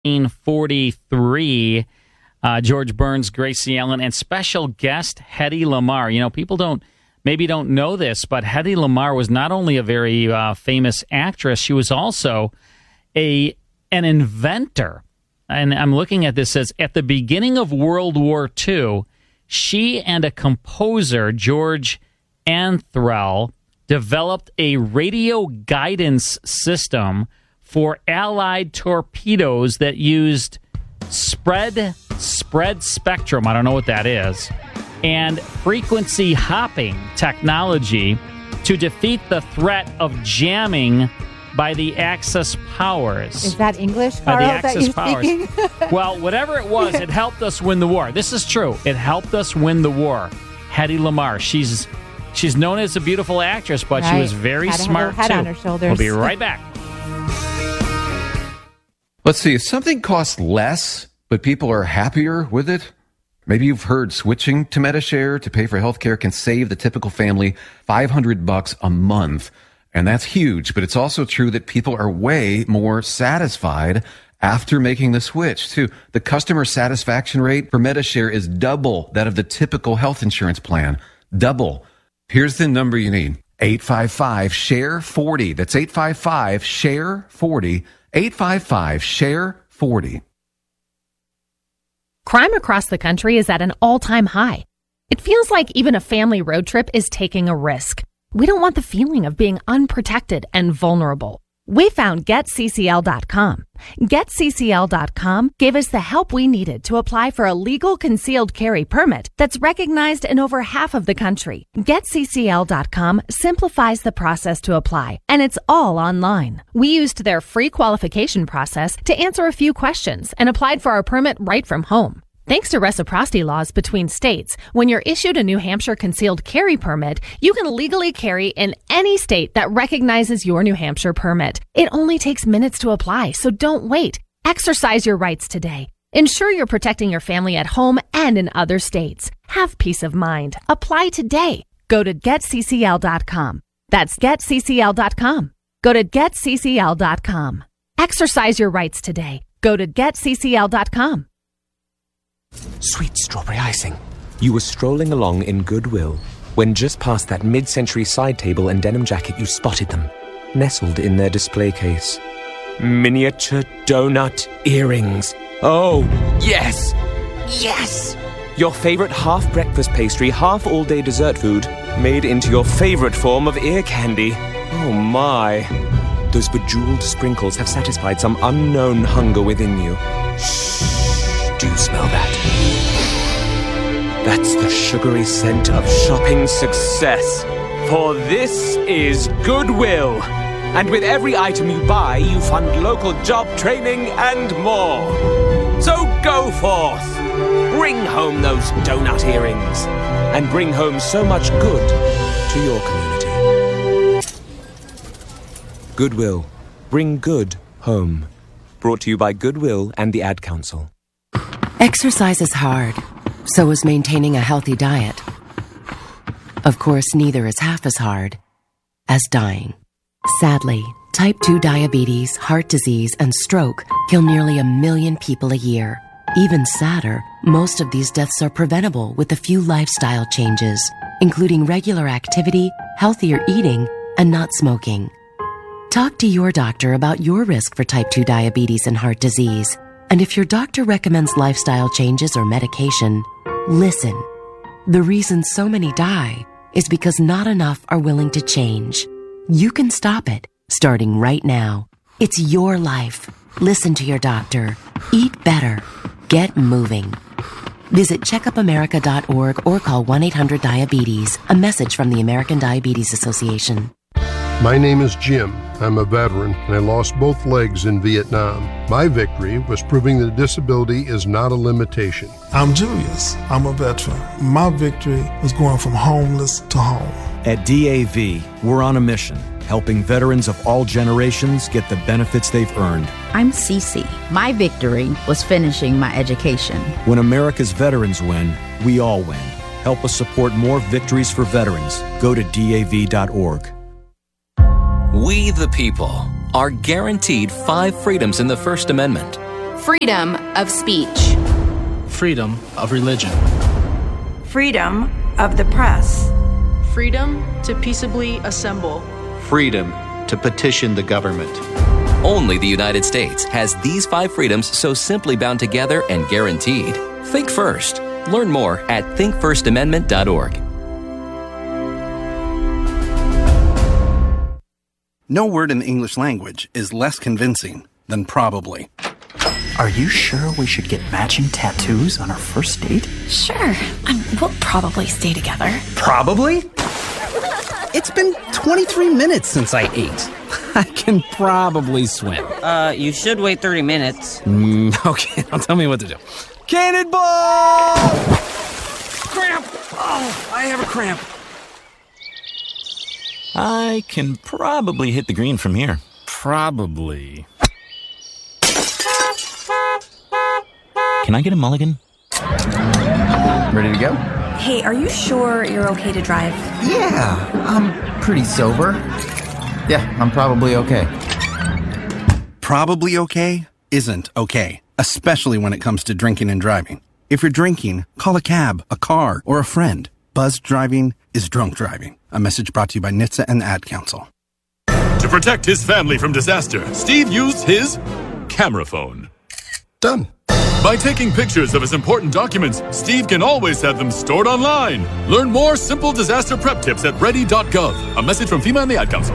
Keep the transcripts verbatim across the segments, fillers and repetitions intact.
nineteen forty-three. Uh, George Burns, Gracie Allen, and special guest Hedy Lamarr. You know, people don't maybe don't know this, but Hedy Lamarr was not only a very uh, famous actress, she was also a an inventor. And I'm looking at this, it says, at the beginning of World War Two, she and a composer, George Anthrell, developed a radio guidance system for Allied torpedoes that used spread spread spectrum, I don't know what that is, and frequency hopping technology to defeat the threat of jamming by the Axis powers. Is that English, By Carl, the that Axis you're powers. speaking? Well, whatever it was, it helped us win the war. This is true. It helped us win the war. Hedy Lamarr. She's she's known as a beautiful actress, but Right. she was very Had to have smart, her head too. on her shoulders. We'll be right back. Let's see, if something costs less, but people are happier with it, maybe you've heard switching to Medi-Share to pay for healthcare can save the typical family five hundred bucks a month. And that's huge, but it's also true that people are way more satisfied after making the switch, too. The customer satisfaction rate for Medi-Share is double that of the typical health insurance plan. Double. Here's the number you need. eight five five, S H A R E forty. That's eight five five, S H A R E forty. eight five five, S H A R E forty. Crime across the country is at an all-time high. It feels like even a family road trip is taking a risk. We don't want the feeling of being unprotected and vulnerable. We found Get C C L dot com. Get C C L dot com gave us the help we needed to apply for a legal concealed carry permit that's recognized in over half of the country. Get C C L dot com simplifies the process to apply, and it's all online. We used their free qualification process to answer a few questions and applied for our permit right from home. Thanks to reciprocity laws between states, when you're issued a New Hampshire concealed carry permit, you can legally carry in any state that recognizes your New Hampshire permit. It only takes minutes to apply, so don't wait. Exercise your rights today. Ensure you're protecting your family at home and in other states. Have peace of mind. Apply today. Go to Get C C L dot com. That's Get C C L dot com. Go to Get C C L dot com. Exercise your rights today. Go to Get C C L dot com. Sweet strawberry icing. You were strolling along in Goodwill when just past that mid-century side table and denim jacket you spotted them, nestled in their display case. Miniature donut earrings. Oh, yes! Yes! Your favorite half-breakfast pastry, half-all-day dessert food, made into your favorite form of ear candy. Oh, my. Those bejeweled sprinkles have satisfied some unknown hunger within you. Shh. Do you smell that? That's the sugary scent of shopping success. For this is Goodwill. And with every item you buy, you fund local job training and more. So go forth. Bring home those donut earrings. And bring home so much good to your community. Goodwill. Bring good home. Brought to you by Goodwill and the Ad Council. Exercise is hard, so is maintaining a healthy diet. Of course, neither is half as hard as dying. Sadly, type two diabetes, heart disease, and stroke kill nearly a million people a year. Even sadder, most of these deaths are preventable with a few lifestyle changes, including regular activity, healthier eating, and not smoking. Talk to your doctor about your risk for type two diabetes and heart disease. And if your doctor recommends lifestyle changes or medication, listen. The reason so many die is because not enough are willing to change. You can stop it, starting right now. It's your life. Listen to your doctor. Eat better. Get moving. Visit checkup america dot org or call one eight hundred diabetes. A message from the American Diabetes Association. My name is Jim. I'm a veteran, and I lost both legs in Vietnam. My victory was proving that disability is not a limitation. I'm Julius. I'm a veteran. My victory was going from homeless to home. At D A V, we're on a mission, helping veterans of all generations get the benefits they've earned. I'm Cece. My victory was finishing my education. When America's veterans win, we all win. Help us support more victories for veterans. Go to D A V dot org. We, the people, are guaranteed five freedoms in the First Amendment. Freedom of speech. Freedom of religion. Freedom of the press. Freedom to peaceably assemble. Freedom to petition the government. Only the United States has these five freedoms so simply bound together and guaranteed. Think first. Learn more at think first amendment dot org. No word in the English language is less convincing than probably. Are you sure we should get matching tattoos on our first date? Sure. Um, we'll probably stay together. Probably? It's been twenty-three minutes since I ate. I can probably swim. Uh, you should wait thirty minutes. Mm, okay, now tell me what to do. Cannonball! Cramp! Oh, I have a cramp. I can probably hit the green from here. Probably. Can I get a mulligan? Ready to go? Hey, are you sure you're okay to drive? Yeah, I'm pretty sober. Yeah, I'm probably okay. Probably okay isn't okay, especially when it comes to drinking and driving. If you're drinking, call a cab, a car, or a friend. Buzzed driving is drunk driving. A message brought to you by N H T S A and the Ad Council. To protect his family from disaster, Steve used his camera phone. Done. By taking pictures of his important documents, Steve can always have them stored online. Learn more simple disaster prep tips at ready dot gov. A message from FEMA and the Ad Council.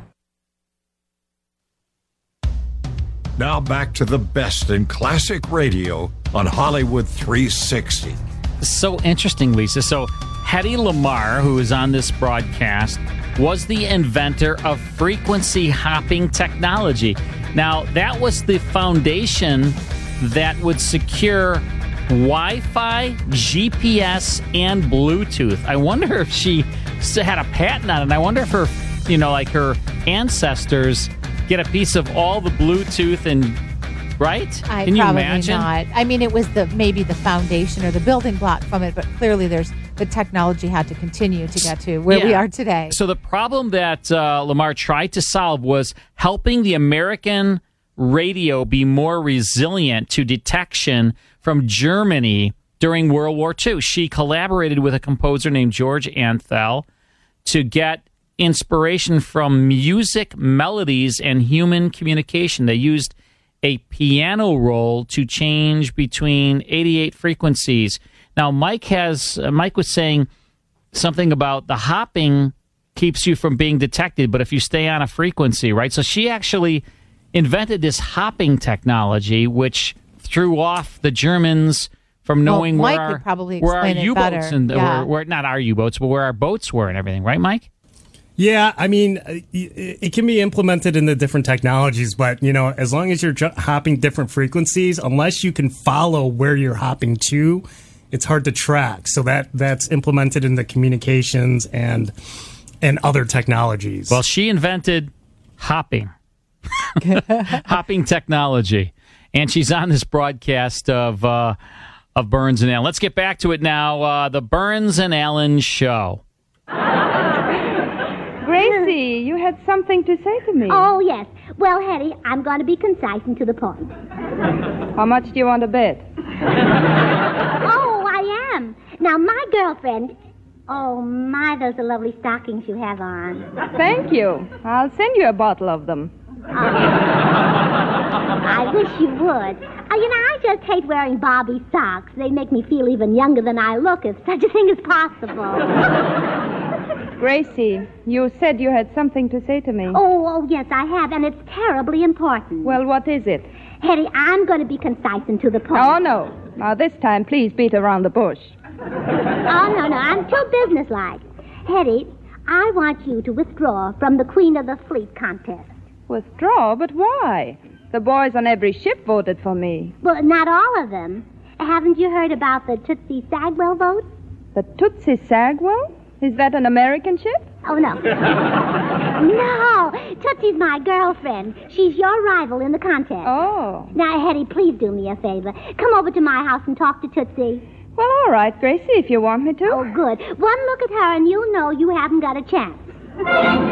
Now back to the best in classic radio on Hollywood three sixty. So interesting, Lisa. So Hedy Lamarr, who is on this broadcast, was the inventor of frequency hopping technology. Now, that was the foundation that would secure Wi-Fi, G P S, and Bluetooth. I wonder if she had a patent on it. I wonder if her, you know, like her ancestors get a piece of all the Bluetooth and, right? I Can you probably imagine? not. I mean, it was the maybe the foundation or the building block from it, but clearly there's the technology had to continue to get to where Yeah. we are today. So the problem that uh, Lamarr tried to solve was helping the American radio be more resilient to detection from Germany during World War Two. She collaborated with a composer named George Antheil to get inspiration from music, melodies, and human communication. They used a piano roll to change between eighty-eight frequencies. Now, Mike has uh, Mike was saying something about the hopping keeps you from being detected, but if you stay on a frequency, right? So she actually invented this hopping technology, which threw off the Germans from knowing well, where Mike our, could probably where our explain it U-boats better. and Yeah. where, where not our U-boats, but where our boats were and everything, right, Mike? Yeah, I mean, it can be implemented in the different technologies, but, you know, as long as you're ju- hopping different frequencies, unless you can follow where you're hopping to, it's hard to track. So that that's implemented in the communications and and other technologies. Well, she invented hopping. hopping technology. And she's on this broadcast of uh, of Burns and Allen. Let's get back to it now. Uh, the Burns and Allen Show. Gracie, you had something to say to me. Oh, yes. Well, Hetty, I'm going to be concise and to the point. How much do you want to bet? Oh, I am. Now, my girlfriend... Oh, my, those are lovely stockings you have on. Thank you. I'll send you a bottle of them. Oh. I wish you would. Uh, you know, I just hate wearing Barbie socks. They make me feel even younger than I look, if such a thing is possible. Gracie, you said you had something to say to me. Oh, oh, yes, I have, and it's terribly important. Well, what is it? Hetty, I'm going to be concise and to the point. Oh, no. Now, this time, please beat around the bush. Oh, no, no, I'm too businesslike. Hetty, I want you to withdraw from the Queen of the Fleet contest. Withdraw? But why? The boys on every ship voted for me. Well, not all of them. Haven't you heard about the Tootsie Sagwell vote? The Tootsie Sagwell? Is that an American ship? Oh, no. No, Tootsie's my girlfriend. She's your rival in the contest. Oh. Now, Hetty, please do me a favor. Come over to my house and talk to Tootsie. Well, all right, Gracie, if you want me to. Oh, good. One look at her and you'll know you haven't got a chance.